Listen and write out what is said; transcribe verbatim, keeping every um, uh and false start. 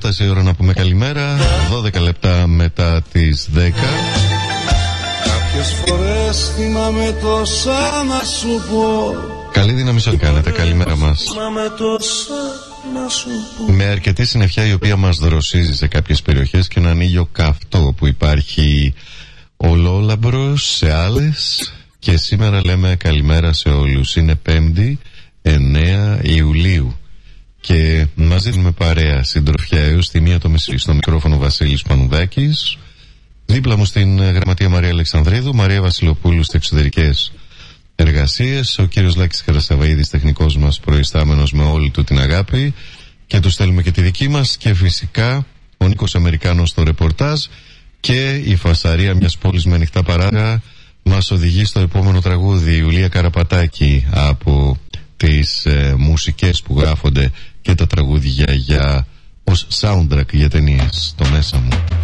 Έφτασε η ώρα να πούμε καλημέρα. δώδεκα λεπτά μετά τις δέκα. Κάποιες φορές θυμάμαι τόσα να σου πω. Καλή δύναμη σε ό,τι κάνετε. Καλημέρα μας. Με αρκετή συννεφιά η οποία μας δροσίζει σε κάποιες περιοχές και έναν ήλιο καυτό που υπάρχει ολόλαμπρος σε άλλες. Και σήμερα λέμε καλημέρα σε όλους. Είναι Πέμπτη εννέα Ιουλίου και μαζί με παρέα συντροφιά έως τη μία το μεσή. Στο μικρόφωνο Βασίλης Πανουδάκης, δίπλα μου στην γραμματεία Μαρία Αλεξανδρίδου, Μαρία Βασιλοπούλου στις εξωτερικές εργασίες, ο κύριος Λάκης Χαρασαβαΐδης, τεχνικός μας προϊστάμενος με όλη του την αγάπη, και του στέλνουμε και τη δική μας, και φυσικά ο Νίκος Αμερικάνος στο ρεπορτάζ, και η φασαρία μιας πόλης με ανοιχτά παράθυρα μας οδηγεί στο επόμενο τραγούδι. Η Ιουλία Καραπατάκη, από τις ε, μουσικές που γράφονται και τα τραγούδια για, ως soundtrack για ταινίες, το μέσα μου.